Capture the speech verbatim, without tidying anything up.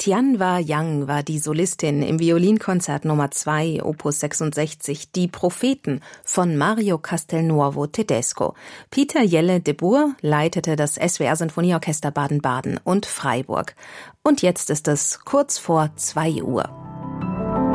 Tianwa Yang war die Solistin im Violinkonzert Nummer zwei, Opus sechsundsechzig, Die Propheten von Mario Castelnuovo Tedesco. Peter Jelle de Boer leitete das S W R-Sinfonieorchester Baden-Baden und Freiburg. Und jetzt ist es kurz vor zwei Uhr.